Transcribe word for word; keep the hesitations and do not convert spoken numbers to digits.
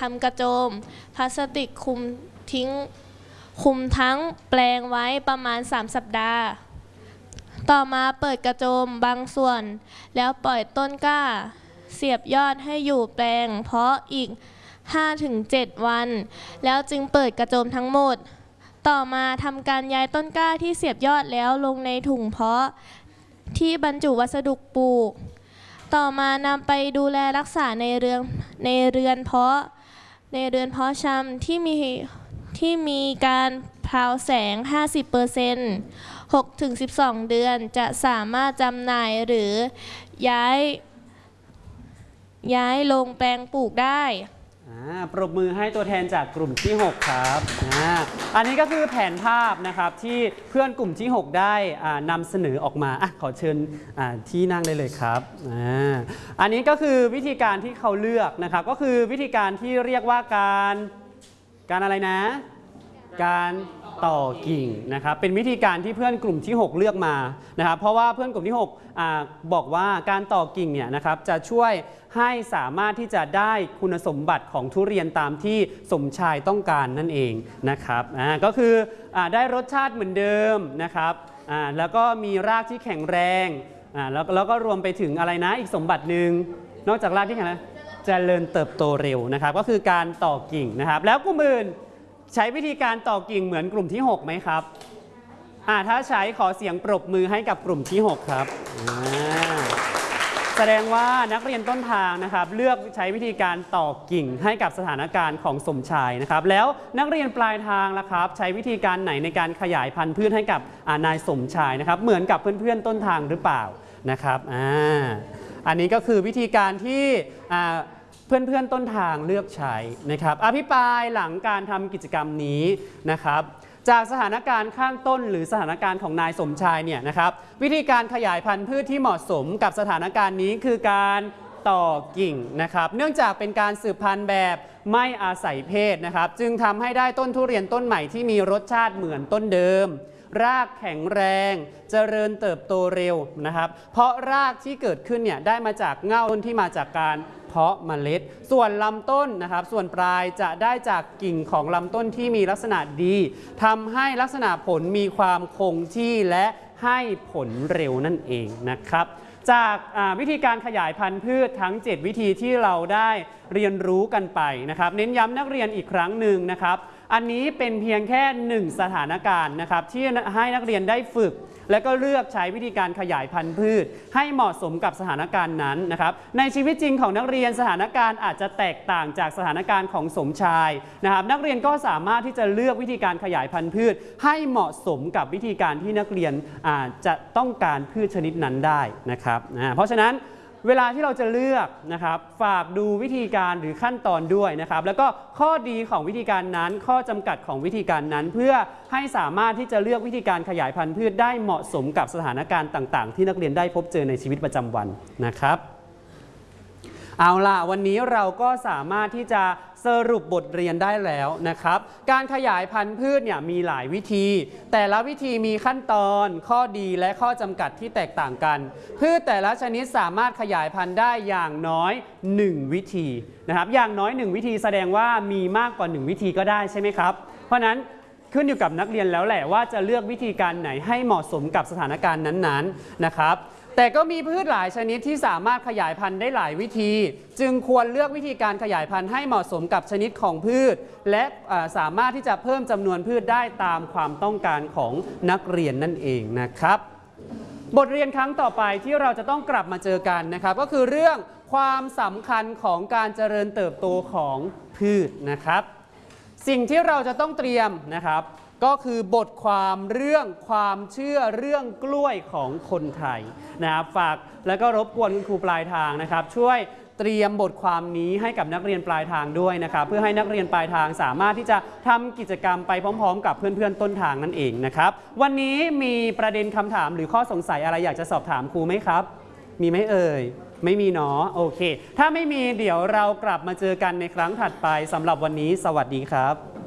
ทำกระโจมพลาสติกคลุมทิ้งคุมทั้งแปลงไว้ประมาณสามสัปดาห์ต่อมาเปิดกระโจมบางส่วนแล้วปล่อยต้นกล้าเสียบยอดให้อยู่แปลงเพาะอีก ห้าถึงเจ็ด วันแล้วจึงเปิดกระโจมทั้งหมดต่อมาทำการย้ายต้นกล้าที่เสียบยอดแล้วลงในถุงเพาะที่บรรจุวัสดุปลูกต่อมานำไปดูแลรักษาในเรือนในเรือนเพาะในเรือนเพาะชำที่มีที่มีการพราวแสง ห้าสิบเปอร์เซ็นต์ หกถึงสิบสอง เดือนจะสามารถจำหน่ายหรือย้ายย้ายลงแปลงปลูกได้ปรบมือให้ตัวแทนจากกลุ่มที่หกครับอ่าอันนี้ก็คือแผนภาพนะครับที่เพื่อนกลุ่มที่หกได้นำเสนอออกมาอ่ะขอเชิญที่นั่งได้เลยครับอ่าอันนี้ก็คือวิธีการที่เขาเลือกนะครับก็คือวิธีการที่เรียกว่าการการอะไรนะการต่อกิ่งนะครับเป็นวิธีการที่เพื่อนกลุ่มที่หกเลือกมานะครับเพราะว่าเพื่อนกลุ่มที่หกอ่าบอกว่าการต่อกิ่งเนี่ยนะครับจะช่วยให้สามารถที่จะได้คุณสมบัติของทุเรียนตามที่สมชายต้องการนั่นเองนะครับอ่าก็คืออ่าได้รสชาติเหมือนเดิมนะครับอ่าแล้วก็มีรากที่แข็งแรงอ่าแล้วแล้วก็รวมไปถึงอะไรนะอีกสมบัติหนึ่งนอกจากรากที่แข็งแรงเจริญเติบโตเร็วนะครับก็คือการต่อกิ่งนะครับแล้วกลุ่มอื่นใช้วิธีการต่อกิ่งเหมือนกลุ่มที่หกไหมครับอ่าถ้าใช้ขอเสียงปรบมือให้กับกลุ่มที่หกครับแสดงว่านักเรียนต้นทางนะครับเลือกใช้วิธีการต่อกิ่งให้กับสถานการณ์ของสมชายนะครับแล้วนักเรียนปลายทางล่ะครับใช้วิธีการไหนในการขยายพันธุ์พืชให้กับนายสมชายนะครับเหมือนกับเพื่อนๆต้นทางหรือเปล่านะครับอ่าอันนี้ก็คือวิธีการที่อ่าเพื่อนๆต้นทางเลือกใช้นะครับอภิปรายหลังการทำกิจกรรมนี้นะครับจากสถานการณ์ข้างต้นหรือสถานการณ์ของนายสมชายเนี่ยนะครับวิธีการขยายพันธุ์พืชที่เหมาะสมกับสถานการณ์นี้คือการต่อกิ่งนะครับเนื่องจากเป็นการสืบพันธุ์แบบไม่อาศัยเพศนะครับจึงทำให้ได้ต้นทุเรียนต้นใหม่ที่มีรสชาติเหมือนต้นเดิมรากแข็งแรงเจริญเติบโตเร็วนะครับเพราะรากที่เกิดขึ้นเนี่ยได้มาจากเง่าต้นที่มาจากการเพาะเมล็ดส่วนลำต้นนะครับส่วนปลายจะได้จากกิ่งของลำต้นที่มีลักษณะดีทำให้ลักษณะผลมีความคงที่และให้ผลเร็วนั่นเองนะครับจากวิธีการขยายพันธุ์พืชทั้งเจ็ดวิธีที่เราได้เรียนรู้กันไปนะครับเน้นย้ำนักเรียนอีกครั้งหนึ่งนะครับอันนี้เป็นเพียงแค่หนึ่งสถานการณ์นะครับที่ให้นักเรียนได้ฝึกและก็เลือกใช้วิธีการขยายพันธุ์พืชให้เหมาะสมกับสถานการณ์นั้นนะครับในชีวิตจริงของนักเรียนสถานการณ์อาจจะแตกต่างจากสถานการณ์ของสมชายนะครับนักเรียนก็สามารถที่จะเลือกวิธีการขยายพันธุ์พืชให้เหมาะสมกับวิธีการที่นักเรียนอาจจะต้องการพืชชนิดนั้นได้นะครับเพราะฉะนั้นเวลาที่เราจะเลือกนะครับฝากดูวิธีการหรือขั้นตอนด้วยนะครับแล้วก็ข้อดีของวิธีการนั้นข้อจำกัดของวิธีการนั้นเพื่อให้สามารถที่จะเลือกวิธีการขยายพันธุ์พืชได้เหมาะสมกับสถานการณ์ต่างๆที่นักเรียนได้พบเจอในชีวิตประจำวันนะครับเอาล่ะวันนี้เราก็สามารถที่จะสรุปบทเรียนได้แล้วนะครับการขยายพันธุ์พืชเนี่ยมีหลายวิธีแต่ละวิธีมีขั้นตอนข้อดีและข้อจำกัดที่แตกต่างกันพืชแต่ละชนิดสามารถขยายพันธุ์ได้อย่างน้อยหนึ่งวิธีนะครับอย่างน้อยหนึ่งวิธีแสดงว่ามีมากกว่าหนึ่งวิธีก็ได้ใช่ไหมครับเพราะนั้นขึ้นอยู่กับนักเรียนแล้วแหละว่าจะเลือกวิธีการไหนให้เหมาะสมกับสถานการณ์นั้นๆนะครับแต่ก็มีพืชหลายชนิดที่สามารถขยายพันธุ์ได้หลายวิธีจึงควรเลือกวิธีการขยายพันธุ์ให้เหมาะสมกับชนิดของพืชและสามารถที่จะเพิ่มจำนวนพืชได้ตามความต้องการของนักเรียนนั่นเองนะครับบทเรียนครั้งต่อไปที่เราจะต้องกลับมาเจอกันนะครับก็คือเรื่องความสำคัญของการเจริญเติบโตของพืชนะครับสิ่งที่เราจะต้องเตรียมนะครับก็คือบทความเรื่องความเชื่อเรื่องกล้วยของคนไทยนะครับฝากแล้วก็รบกวนคุณครูปลายทางนะครับช่วยเตรียมบทความนี้ให้กับนักเรียนปลายทางด้วยนะครับเพื่อให้นักเรียนปลายทางสามารถที่จะทำกิจกรรมไปพร้อมๆกับเพื่อนๆต้นทางนั่นเองนะครับวันนี้มีประเด็นคำถามหรือข้อสงสัยอะไรอยากจะสอบถามครูไหมครับมีไหมเอ่ยไม่มีเนาะโอเคถ้าไม่มีเดี๋ยวเรากลับมาเจอกันในครั้งถัดไปสำหรับวันนี้สวัสดีครับ